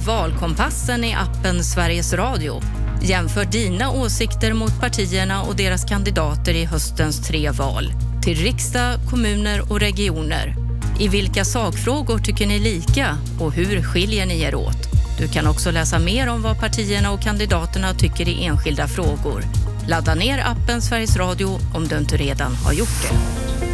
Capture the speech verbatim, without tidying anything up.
Valkompassen i appen Sveriges Radio. Jämför dina åsikter mot partierna och deras kandidater i höstens tre val. Till riksdag, kommuner och regioner. I vilka sakfrågor tycker ni lika och hur skiljer ni er åt? Du kan också läsa mer om vad partierna och kandidaterna tycker i enskilda frågor. Ladda ner appen Sveriges Radio om du inte redan har gjort det.